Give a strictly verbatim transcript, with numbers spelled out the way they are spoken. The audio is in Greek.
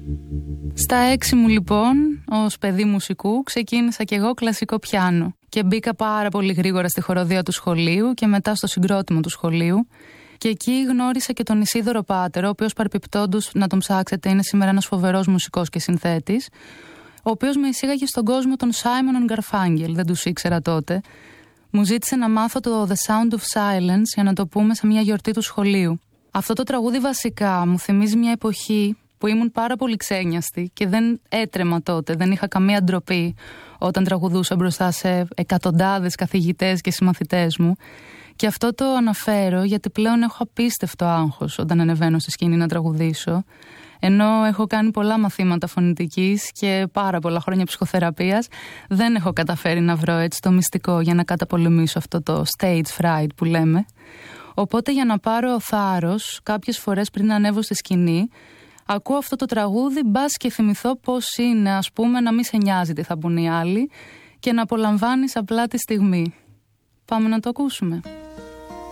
Στα έξι μου λοιπόν, ως παιδί μουσικού, ξεκίνησα κι εγώ κλασικό πιάνο και μπήκα πάρα πολύ γρήγορα στη χοροδία του σχολείου και μετά στο συγκρότημα του σχολείου και εκεί γνώρισα και τον Ισίδωρο Πάτερο, ο οποίος παρεπιπτόντως, να τον ψάξετε, είναι σήμερα ένας φοβερός μουσικός και συνθέτης, ο οποίος με εισήγαγε στον κόσμο των Simon and Garfunkel, δεν τους ήξερα τότε. Μου ζήτησε να μάθω το The Sound of Silence, για να το πούμε, σε μια γιορτή του σχολείου. Αυτό το τραγούδι βασικά μου θυμίζει μια εποχή που ήμουν πάρα πολύ ξένιαστη και δεν έτρεμα τότε, δεν είχα καμία ντροπή όταν τραγουδούσα μπροστά σε εκατοντάδες καθηγητές και συμμαθητές μου. Και αυτό το αναφέρω γιατί πλέον έχω απίστευτο άγχος όταν ανεβαίνω στη σκηνή να τραγουδήσω. Ενώ έχω κάνει πολλά μαθήματα φωνητικής και πάρα πολλά χρόνια ψυχοθεραπείας, δεν έχω καταφέρει να βρω έτσι το μυστικό για να καταπολεμήσω αυτό το stage fright που λέμε. Οπότε για να πάρω θάρρος, κάποιες φορές πριν ανέβω στη σκηνή, ακούω αυτό το τραγούδι, μπας και θυμηθώ πώς είναι, ας πούμε, να μην σε νοιάζει τι θα πουν οι άλλοι και να απολαμβάνεις απλά τη στιγμή. Πάμε να το ακούσουμε.